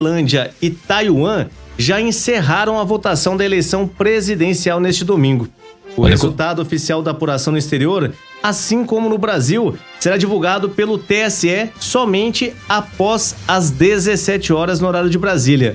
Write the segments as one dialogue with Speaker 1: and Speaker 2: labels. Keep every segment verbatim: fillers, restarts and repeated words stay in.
Speaker 1: Tailândia e Taiwan já encerraram a votação da eleição presidencial neste domingo. O Olha resultado com... oficial da apuração no exterior, assim como no Brasil, será divulgado pelo T S E somente após as dezessete horas no horário de Brasília.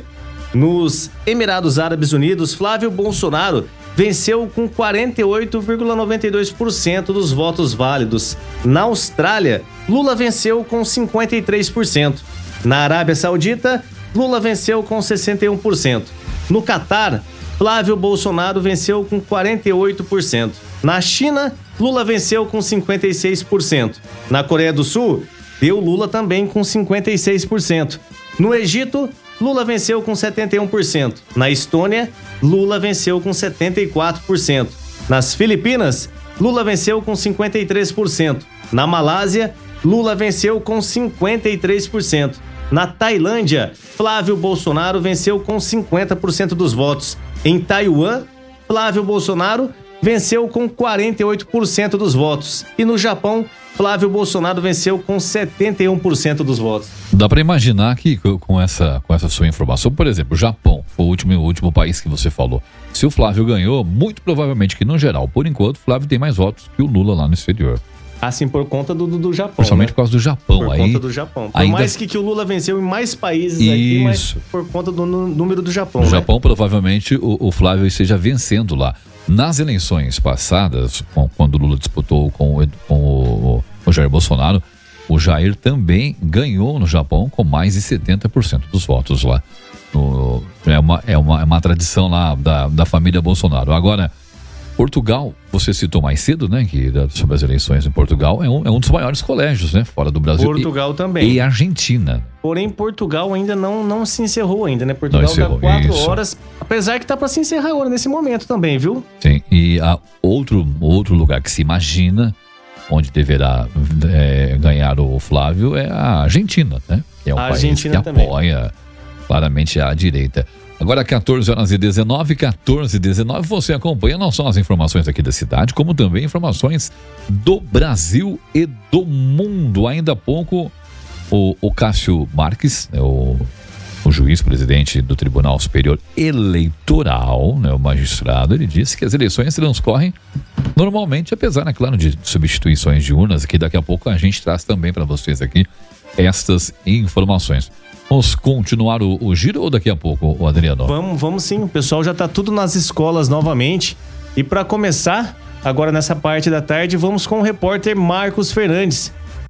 Speaker 1: Nos Emirados Árabes Unidos, Flávio Bolsonaro venceu com quarenta e oito vírgula noventa e dois por cento dos votos válidos. Na Austrália, Lula venceu com cinquenta e três por cento. Na Arábia Saudita, Lula venceu com sessenta e um por cento. No Catar, Flávio Bolsonaro venceu com quarenta e oito por cento. Na China, Lula venceu com cinquenta e seis por cento. Na Coreia do Sul, deu Lula também com cinquenta e seis por cento. No Egito, Lula venceu com setenta e um por cento. Na Estônia, Lula venceu com setenta e quatro por cento. Nas Filipinas, Lula venceu com cinquenta e três por cento. Na Malásia, Lula venceu com cinquenta e três por cento. Na Tailândia, Flávio Bolsonaro venceu com cinquenta por cento dos votos. Em Taiwan, Flávio Bolsonaro venceu com quarenta e oito por cento dos votos. E no Japão, Flávio Bolsonaro venceu com setenta e um por cento dos votos.
Speaker 2: Dá para imaginar que com essa, com essa sua informação, por exemplo, o Japão foi o último, o último país que você falou. Se o Flávio ganhou, muito provavelmente que no geral, por enquanto, o Flávio tem mais votos que o Lula lá no exterior.
Speaker 1: Assim, por conta do, do, do Japão.
Speaker 2: Principalmente, né? Por causa do Japão.
Speaker 1: Por
Speaker 2: aí,
Speaker 1: conta do Japão. Por
Speaker 2: ainda...
Speaker 1: mais que, que o Lula venceu em mais países
Speaker 2: Isso.
Speaker 1: aqui, mas por conta do número do Japão.
Speaker 2: No
Speaker 1: né?
Speaker 2: Japão, provavelmente, o, o Flávio esteja vencendo lá. Nas eleições passadas, quando o Lula disputou com, o, com o, o Jair Bolsonaro, o Jair também ganhou no Japão com mais de setenta por cento dos votos lá. No, é, uma, é, uma, é uma tradição lá da, da família Bolsonaro. Agora, Portugal, você citou mais cedo, né, que sobre as eleições em Portugal, é um, é um dos maiores colégios, né, fora do Brasil.
Speaker 1: Portugal
Speaker 2: e,
Speaker 1: também.
Speaker 2: E Argentina.
Speaker 1: Porém, Portugal ainda não, não se encerrou ainda, né? Portugal
Speaker 2: está
Speaker 1: quatro horas, apesar que tá para se encerrar agora nesse momento também, viu?
Speaker 2: Sim, e há outro, outro lugar que se imagina onde deverá é, ganhar o Flávio é a Argentina, né? Que é um
Speaker 1: a
Speaker 2: país
Speaker 1: Argentina
Speaker 2: que
Speaker 1: também.
Speaker 2: Apoia claramente a direita. Agora, quatorze horas e dezenove, quatorze e dezenove, você acompanha não só as informações aqui da cidade, como também informações do Brasil e do mundo. Ainda há pouco, o, o Cássio Marques, né, o, o juiz presidente do Tribunal Superior Eleitoral, né, o magistrado, ele disse que as eleições transcorrem normalmente, apesar, né, claro, de substituições de urnas, que daqui a pouco a gente traz também para vocês aqui estas informações. Vamos continuar o, o giro ou daqui a pouco, o Adriano?
Speaker 1: Vamos, vamos sim. O pessoal já está tudo nas escolas novamente. E para começar, agora nessa parte da tarde, vamos com o repórter Marcos Fernandes.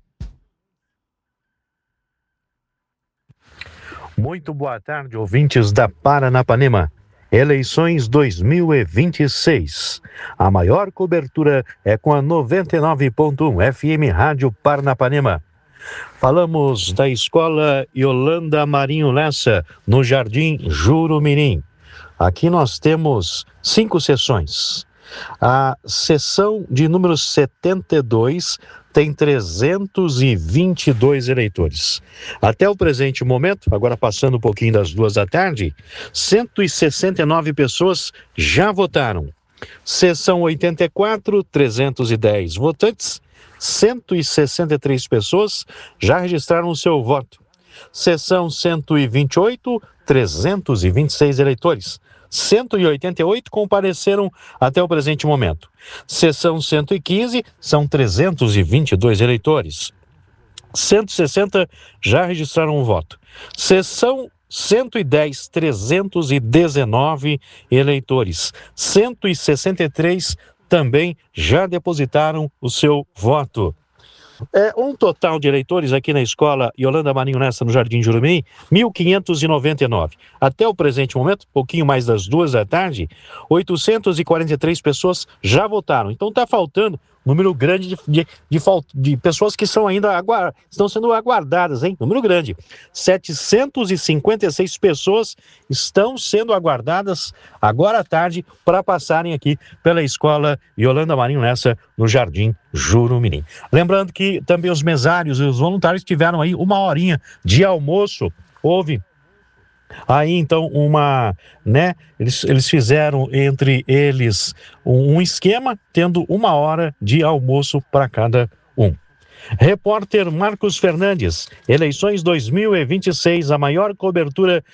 Speaker 3: Muito boa tarde, ouvintes da Paranapanema. Eleições dois mil e vinte e seis. A maior cobertura é com a noventa e nove ponto um F M Rádio Paranapanema. Falamos da Escola Yolanda Marinho Lessa, no Jardim Jurumirim. Aqui nós temos cinco sessões. A sessão de número setenta e dois tem trezentos e vinte e dois eleitores. Até o presente momento, agora passando um pouquinho das duas da tarde, cento e sessenta e nove pessoas já votaram. Sessão oitenta e quatro, trezentos e dez votantes. cento e sessenta e três pessoas já registraram o seu voto. Sessão cento e vinte e oito, trezentos e vinte e seis eleitores. cento e oitenta e oito compareceram até o presente momento. Sessão cento e quinze, são trezentos e vinte e dois eleitores. cento e sessenta já registraram o voto. Sessão cento e dez, trezentos e dezenove eleitores. cento e sessenta e três também já depositaram o seu voto. É um total de eleitores aqui na Escola Yolanda Marinho Lessa, no Jardim Jurumirim, mil quinhentos e noventa e nove. Até o presente momento, pouquinho mais das duas da tarde, oitocentas e quarenta e três pessoas já votaram. Então está faltando um número grande de, de, de, de pessoas que são ainda aguard, estão sendo aguardadas, hein? Número grande. setecentas e cinquenta e seis pessoas estão sendo aguardadas agora à tarde para passarem aqui pela Escola Yolanda Marinho Lessa, no Jardim Jurumirim. Lembrando que também os mesários e os voluntários tiveram aí uma horinha de almoço. Houve aí então uma, né, eles, eles fizeram entre eles um, um esquema, tendo uma hora de almoço para cada um. Repórter Marcos Fernandes, eleições dois mil e vinte e seis, a maior cobertura